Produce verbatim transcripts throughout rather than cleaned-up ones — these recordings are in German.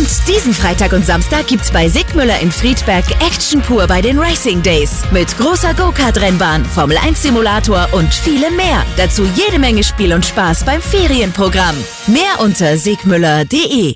diesen Freitag und Samstag gibt's bei Sigmüller in Friedberg Action pur bei den Racing Days. Mit großer Go-Kart-Rennbahn, Formel eins Simulator und vielem mehr. Dazu jede Menge Spiel und Spaß beim Ferienprogramm. Mehr unter sigmüller punkt de.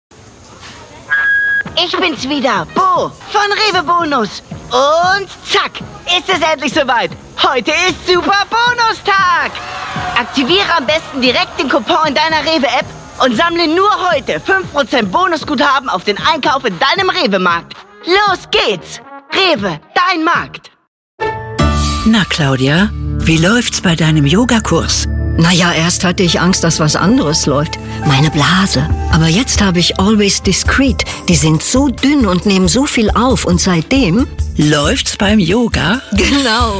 Ich bin's wieder, Bo von Rewe Bonus. Und zack, ist es endlich soweit. Heute ist Super Bonustag. Aktiviere am besten direkt den Coupon in deiner Rewe-App und sammle nur heute fünf Prozent Bonusguthaben auf den Einkauf in deinem Rewe-Markt. Los geht's. Rewe, dein Markt. Na, Claudia, wie läuft's bei deinem Yogakurs? Naja, erst hatte ich Angst, dass was anderes läuft. Meine Blase. Aber jetzt habe ich Always Discreet. Die sind so dünn und nehmen so viel auf. Und seitdem... Läuft's beim Yoga? Genau.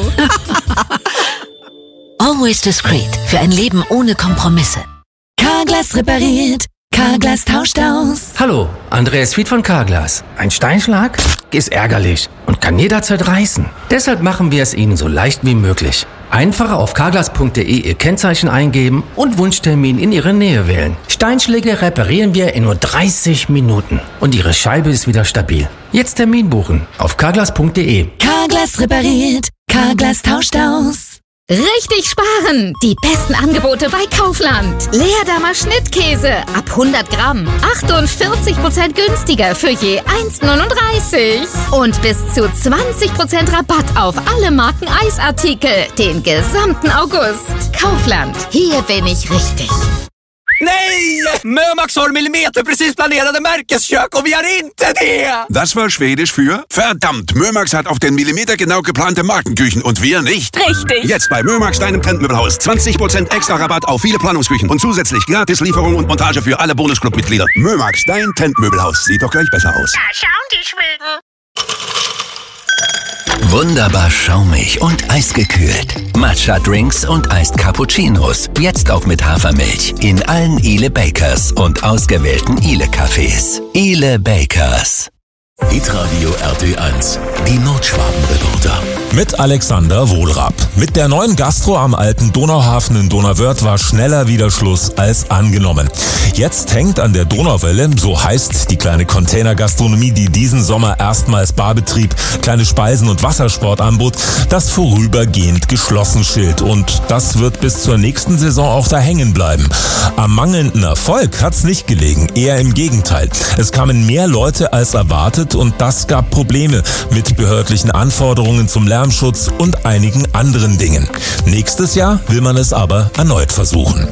Always Discreet. Für ein Leben ohne Kompromisse. Carglass repariert. Carglass tauscht aus. Hallo, Andreas Fied von Carglass. Ein Steinschlag ist ärgerlich und kann jederzeit reißen. Deshalb machen wir es Ihnen so leicht wie möglich. Einfach auf carglass punkt de Ihr Kennzeichen eingeben und Wunschtermin in Ihre Nähe wählen. Steinschläge reparieren wir in nur dreißig Minuten und Ihre Scheibe ist wieder stabil. Jetzt Termin buchen auf carglass punkt de. Carglass repariert. Carglass tauscht aus. Richtig sparen! Die besten Angebote bei Kaufland. Leerdammer Schnittkäse ab hundert Gramm. achtundvierzig Prozent günstiger für je eins Komma neununddreißig. Und bis zu zwanzig Prozent Rabatt auf alle Marken Eisartikel. Den gesamten August. Kaufland. Hier bin ich richtig. Nej! Mömax har millimeterprecis planerade Märkeskök och vi har inte det! Das war Schwedisch für verdammt, Mömax hat auf den Millimeter genau geplante Markenküchen und wir nicht. Richtig. Jetzt bei Mömax, deinem Trendmöbelhaus. zwanzig Prozent extra Rabatt auf viele Planungsküchen und zusätzlich Gratislieferung und Montage für alle Bonusclub-Mitglieder. Mömax, dein Trendmöbelhaus. Sieht doch gleich besser aus. Da schauen die Schweden. Wunderbar schaumig und eisgekühlt. Matcha-Drinks und Iced Cappuccinos. Jetzt auch mit Hafermilch. In allen Ile Bakers und ausgewählten Ile-Cafés. Ile Bakers. Hitradio R T eins. Die Nordschwaben-Reporter. Mit Alexander Wohlrapp. Mit der neuen Gastro am alten Donauhafen in Donauwörth war schneller wieder Schluss als angenommen. Jetzt hängt an der Donauwelle, so heißt die kleine Containergastronomie, die diesen Sommer erstmals Barbetrieb, kleine Speisen und Wassersport anbot, das vorübergehend geschlossen Schild. Und das wird bis zur nächsten Saison auch da hängen bleiben. Am mangelnden Erfolg hat's nicht gelegen, eher im Gegenteil. Es kamen mehr Leute als erwartet und das gab Probleme mit behördlichen Anforderungen zum Lärmschutz und einigen anderen Dingen. Nächstes Jahr will man es aber erneut versuchen.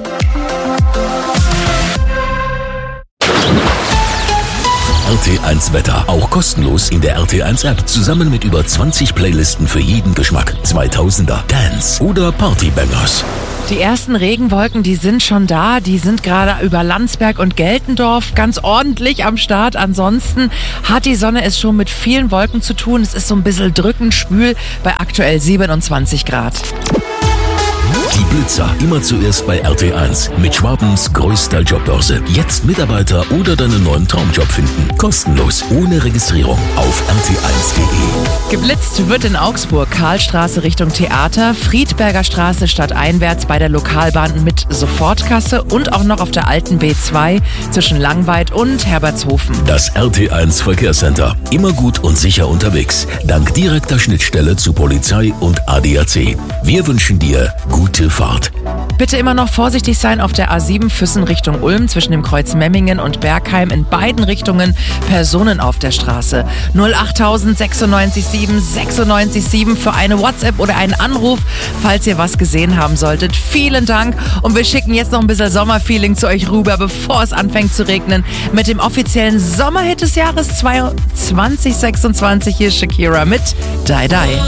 R T eins Wetter. Auch kostenlos in der R T eins App. Zusammen mit über zwanzig Playlisten für jeden Geschmack. zweitausender, Dance oder Partybangers. Die ersten Regenwolken, die sind schon da. Die sind gerade über Landsberg und Geltendorf ganz ordentlich am Start. Ansonsten hat die Sonne es schon mit vielen Wolken zu tun. Es ist so ein bisschen drückend schwül bei aktuell siebenundzwanzig Grad. Die Blitzer immer zuerst bei R T eins mit Schwabens größter Jobbörse. Jetzt Mitarbeiter oder deinen neuen Traumjob finden. Kostenlos, ohne Registrierung auf r t eins punkt de. Geblitzt wird in Augsburg Karlstraße Richtung Theater, Friedberger Straße stadteinwärts bei der Lokalbahn mit Sofortkasse und auch noch auf der alten B zwei zwischen Langweid und Herbertshofen. Das R T eins Verkehrscenter. Immer gut und sicher unterwegs. Dank direkter Schnittstelle zu Polizei und A D A C. Wir wünschen dir gute Fahrt. Bitte immer noch vorsichtig sein auf der A sieben Füssen Richtung Ulm zwischen dem Kreuz Memmingen und Bergheim. In beiden Richtungen Personen auf der Straße. null acht sechsundneunzig sieben sechsundneunzig sieben für eine WhatsApp oder einen Anruf, falls ihr was gesehen haben solltet. Vielen Dank und wir schicken jetzt noch ein bisschen Sommerfeeling zu euch rüber, bevor es anfängt zu regnen. Mit dem offiziellen Sommerhit des Jahres zwanzig sechsundzwanzig hier Shakira mit Die Die.